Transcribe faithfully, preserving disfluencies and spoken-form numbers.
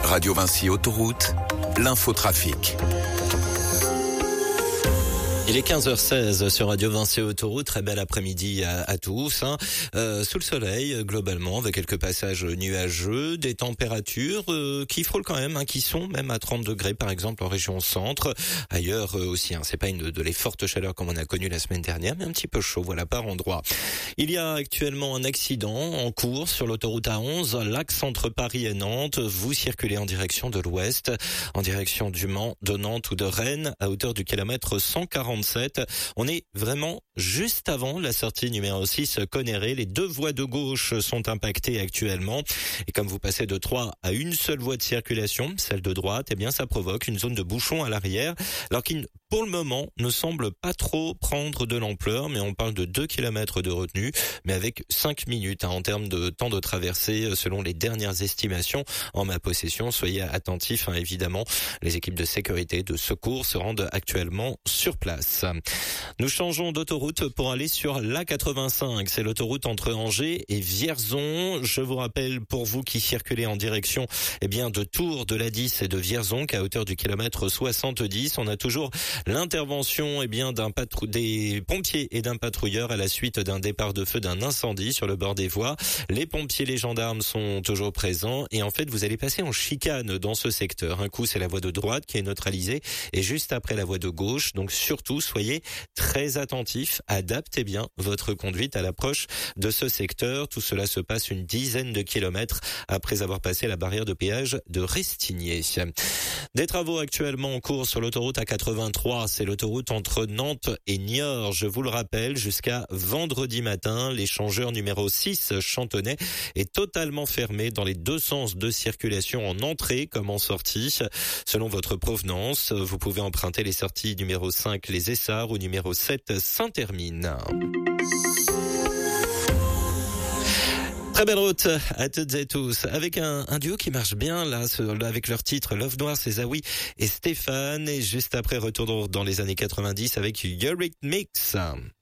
Radio Vinci Autoroute, l'infotrafic. Il est quinze heures seize sur Radio Vinci Autoroute. Très bel après-midi à, à tous. Hein. Euh, sous le soleil, globalement, avec quelques passages nuageux, des températures euh, qui frôlent quand même, hein, qui sont même à trente degrés, par exemple, en région centre. Ailleurs euh, aussi, hein, c'est pas une de les fortes chaleurs comme on a connu la semaine dernière, mais un petit peu chaud, voilà, par endroit. Il y a actuellement un accident en cours sur l'autoroute A onze, l'axe entre Paris et Nantes. Vous circulez en direction de l'ouest, en direction du Mans, de Nantes ou de Rennes, à hauteur du kilomètre cent quarante. On est vraiment juste avant la sortie numéro six Connerré. Les deux voies de gauche sont impactées actuellement. Et comme vous passez de trois à une seule voie de circulation, celle de droite, eh bien ça provoque une zone de bouchon à l'arrière. Alors qu'il, pour le moment, ne semble pas trop prendre de l'ampleur, mais on parle de deux kilomètres de retenue, mais avec cinq minutes hein, en termes de temps de traversée, selon les dernières estimations en ma possession. Soyez attentifs, hein, évidemment. Les équipes de sécurité, de secours se rendent actuellement sur place. Nous changeons d'autoroute pour aller sur l'A quatre-vingt-cinq. C'est l'autoroute entre Angers et Vierzon. Je vous rappelle, pour vous qui circulez en direction eh bien, de Tours, de l'A dix et de Vierzon, qu'à hauteur du kilomètre soixante-dix, on a toujours l'intervention eh bien, d'un patrou- des pompiers et d'un patrouilleur à la suite d'un départ de feu d'un incendie sur le bord des voies. Les pompiers, les gendarmes sont toujours présents et en fait, vous allez passer en chicane dans ce secteur. Un coup, c'est la voie de droite qui est neutralisée et juste après la voie de gauche. Donc, surtout, soyez très attentifs, adaptez bien votre conduite à l'approche de ce secteur. Tout cela se passe une dizaine de kilomètres après avoir passé la barrière de péage de Restigné. Des travaux actuellement en cours sur l'autoroute A quatre-vingt-trois, c'est l'autoroute entre Nantes et Niort. Je vous le rappelle, jusqu'à vendredi matin, l'échangeur numéro six Chantonnay est totalement fermé dans les deux sens de circulation en entrée comme en sortie. Selon votre provenance, vous pouvez emprunter les sorties numéro cinq Les Essarts ou numéro sept Saint-Hermine. Très belle route à toutes et tous, avec un, un duo qui marche bien là, avec leur titre Love Noir, c'est Zawi et Stéphane, et juste après retour dans les années quatre-vingt-dix avec Eurythmics.